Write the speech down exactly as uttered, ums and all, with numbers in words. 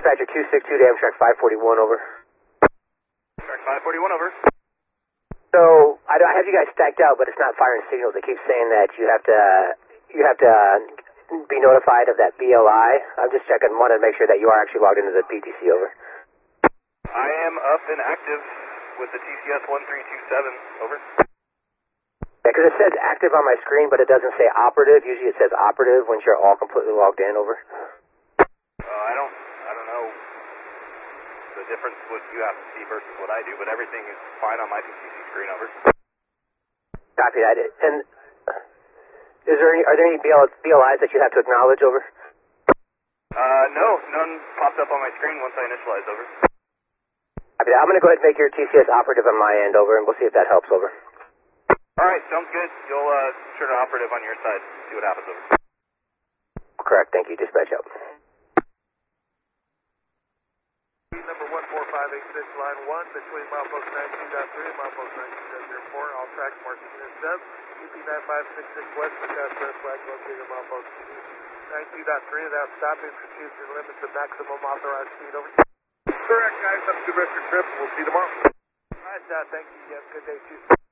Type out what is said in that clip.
Dispatcher two six two to Amtrak five forty-one, over. Amtrak five forty-one, over. So, I, I have you guys stacked out, but it's not firing signals. It keeps saying that you have to, you have to uh, be notified of that B L I. I'm just checking, wanted to make sure that you are actually logged into the P T C, over. I am up and active with the T C S one three two seven, over. Yeah, because it says active on my screen, but it doesn't say operative. Usually it says operative once you're all completely logged in, over. Uh, I don't, I don't know the difference what you have to see versus what I do, but everything is fine on my P T C screen, over. Copy that. And is there any, are there any B L, B L Is that you have to acknowledge, over? Uh, no, none popped up on my screen once I initialized, over. Copy that. I'm going to go ahead and make your T C S operative on my end, over, and we'll see if that helps, over. Alright, sounds good. You'll uh, turn it operative on your side, see what happens, over. Correct, thank you. Dispatch out. Number one four five eight six, line one, between milepost ninety-two point three and milepost ninety-two point zero four, all tracks marked as sub, U P nine five six six west, Midwest red flag located milepost ninety-two point three, without stopping, proceeds to limits the maximum authorized speed, over. Correct, guys. Have a good rest of your trip. We'll see you tomorrow. Alright, uh, thank you. You have a good day, too.